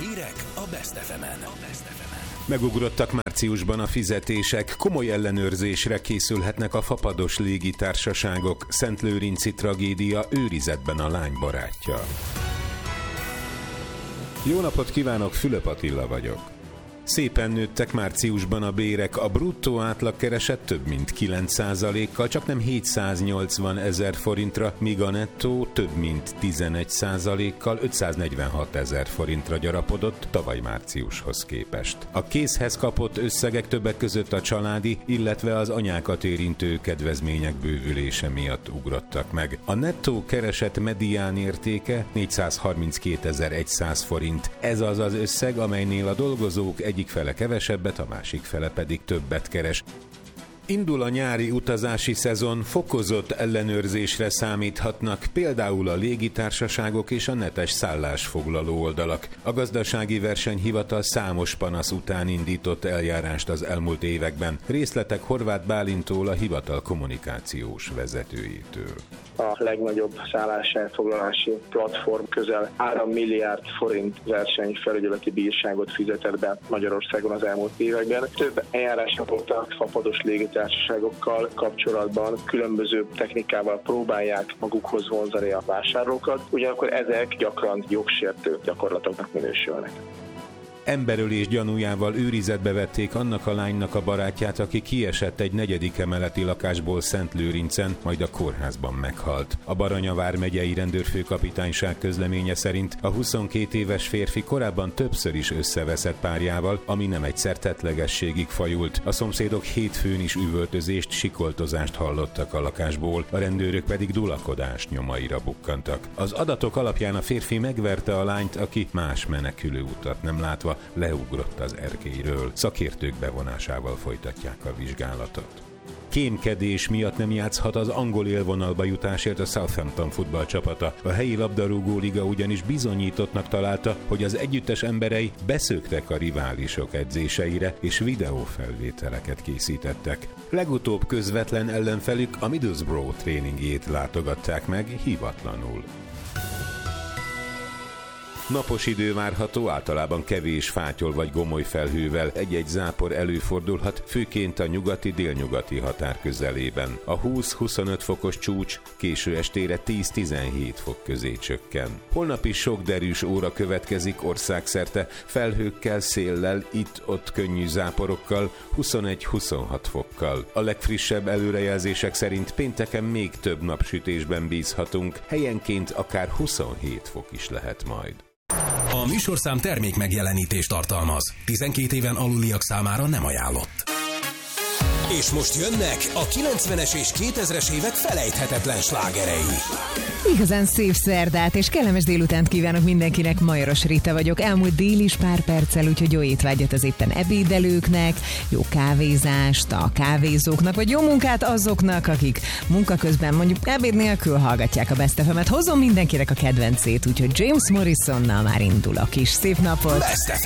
Hírek a Best FM-en. Megugrottak márciusban a fizetések, komoly ellenőrzésre készülhetnek a fapados légitársaságok. Szentlőrinci tragédia, őrizetben a lány barátja. Jó napot kívánok, Fülöp Attila vagyok. Szépen nőttek márciusban a bérek, a bruttó átlagkereset több mint 9%-kal, csaknem 780 000 forintra, míg a nettó több mint 11%-kal 546 000 forintra gyarapodott tavaly márciushoz képest. A kézhez kapott összegek többek között a családi, illetve az anyákat érintő kedvezmények bővülése miatt ugrottak meg. A nettó kereset medián értéke 432 100 forint. Ez az az összeg, amelynél a dolgozók egyik fele kevesebbet, a másik fele pedig többet keres. Indul a nyári utazási szezon, fokozott ellenőrzésre számíthatnak például a légitársaságok és a netes szállásfoglaló oldalak. A Gazdasági Versenyhivatal számos panasz után indított eljárást az elmúlt években. Részletek Horváth Bálintól, a hivatal kommunikációs vezetőjétől. A legnagyobb szálláselfoglalási platform közel 3 milliárd forint versenyfelügyeleti bírságot fizetett be Magyarországon az elmúlt években. Több eljárásra voltak fapados légitársaságokkal kapcsolatban, különböző technikával próbálják magukhoz vonzani a vásárlókat, ugyanakkor ezek gyakran jogsértő gyakorlatoknak minősülnek. Emberölés gyanújával őrizetbe vették annak a lánynak a barátját, aki kiesett egy 4. emeleti lakásból Szentlőrincen, majd a kórházban meghalt. A Baranya vármegyei rendőrfőkapitányság közleménye szerint a 22 éves férfi korábban többször is összeveszett párjával, ami nem egyszer tettlegességig fajult. A szomszédok hétfőn is üvöltözést, sikoltozást hallottak a lakásból, a rendőrök pedig dulakodás nyomaira bukkantak. Az adatok alapján a férfi megverte a lányt, aki más menekülő utat nem látva leugrott az erkélyről. Szakértők bevonásával folytatják a vizsgálatot. Kémkedés miatt nem játszhat az angol élvonalba jutásért a Southampton futballcsapata. A helyi labdarúgó liga ugyanis bizonyítottnak találta, hogy az együttes emberei beszöktek a riválisok edzéseire és videófelvételeket készítettek. Legutóbb közvetlen ellenfelük a Middlesbrough tréningjét látogatták meg hivatlanul. Napos idő várható, általában kevés fátyol vagy gomoly felhővel, egy-egy zápor előfordulhat, főként a nyugati-délnyugati határ közelében. A 20-25 fokos csúcs késő estére 10-17 fok közé csökken. Holnap is sok derűs óra következik országszerte, felhőkkel, széllel, itt-ott könnyű záporokkal, 21-26 fokkal. A legfrissebb előrejelzések szerint pénteken még több napsütésben bízhatunk, helyenként akár 27 fok is lehet majd. A műsorszám termék megjelenítést tartalmaz. 12 éven aluliak számára nem ajánlott. És most jönnek a 90-es és 2000-es évek felejthetetlen slágerei. Igazán szép szerdát és kellemes délutánt kívánok mindenkinek, Majoros Rita vagyok. Elmúlt dél is pár perccel, úgyhogy jó étvágyat az éppen ebédelőknek, jó kávézást a kávézóknak, vagy jó munkát azoknak, akik munka közben mondjuk ebéd nélkül hallgatják a Best FM-et. Hozom mindenkinek a kedvencét, úgyhogy James Morrisonnal már indul a kis szép napot. Best FM.